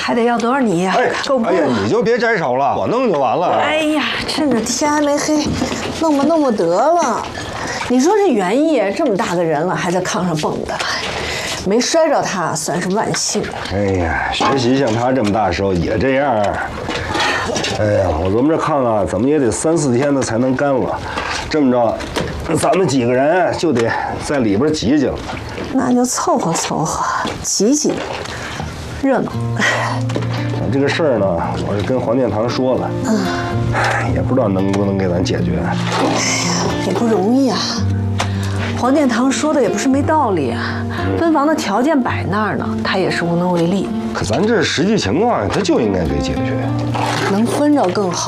还得要多少泥呀？够不？ 哎呀，你就别摘手了，我弄就完了。 哎呀，趁着天还没黑，弄吧得了。你说这袁毅这么大个人了，还在炕上蹦跶，没摔着他算是万幸。 哎呀，学习像他这么大时候也这样。哎呀，我琢磨这炕啊，怎么也得3、4天的才能干了。这么着，咱们几个人就得在里边挤挤了。 那就凑合凑合，挤挤，热闹。 这个事儿呢，我是跟黄殿堂说了，也不知道能不能给咱解决。 哎呀，也不容易啊。黄殿堂说的也不是没道理啊，分房的条件摆那儿呢，他也是无能为力。 可咱这实际情况，他就应该给解决。 能分着更好。